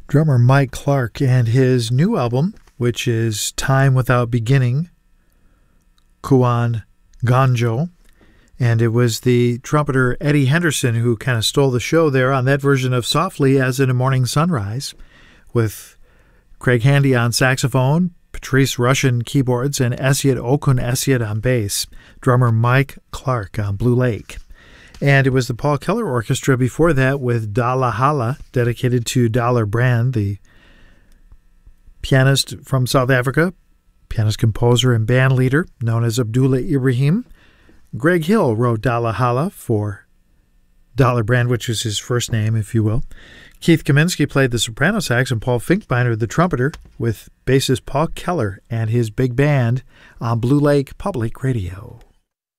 drummer Mike Clark and his new album, which is Time Without Beginning, Kuan Ganjo. And it was the trumpeter Eddie Henderson who kind of stole the show there on that version of Softly as in a Morning Sunrise, with Craig Handy on saxophone, Patrice Russian keyboards, and Esiet Okun Esiet on bass, drummer Mike Clark on Blue Lake. And it was the Paul Keller Orchestra before that with Dala Hala, dedicated to Dollar Brand, the pianist from South Africa, pianist, composer, and band leader known as Abdullah Ibrahim. Greg Hill wrote Dala Hala for Dollar Brand, which is his first name, if you will. Keith Kaminsky played the soprano sax, and Paul Finkbeiner the trumpeter, with bassist Paul Keller and his big band on Blue Lake Public Radio.